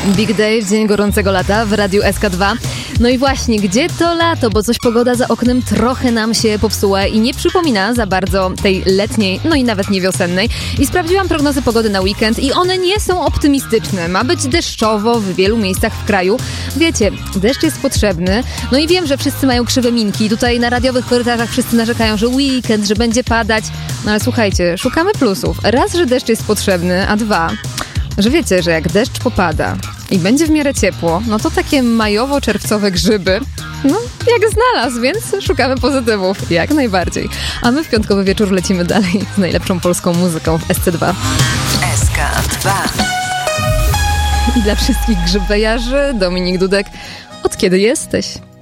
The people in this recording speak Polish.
Big Day w dzień gorącego lata w Radiu SK2. No i właśnie, gdzie to lato? Bo coś pogoda za oknem trochę nam się popsuła i nie przypomina za bardzo tej letniej, no i nawet nie wiosennej. I sprawdziłam prognozy pogody na weekend i one nie są optymistyczne. Ma być deszczowo w wielu miejscach w kraju. Wiecie, deszcz jest potrzebny. No i wiem, że wszyscy mają krzywe minki. Tutaj na radiowych korytarzach wszyscy narzekają, że weekend, że będzie padać. No ale słuchajcie, szukamy plusów. Raz, że deszcz jest potrzebny, a dwa, że wiecie, że jak deszcz popada i będzie w miarę ciepło, no to takie majowo-czerwcowe grzyby, no jak znalazł, więc szukamy pozytywów, jak najbardziej. A my w piątkowy wieczór lecimy dalej z najlepszą polską muzyką w SC2. SK2. I dla wszystkich grzybejarzy Dominik Dudek. Od kiedy jesteś?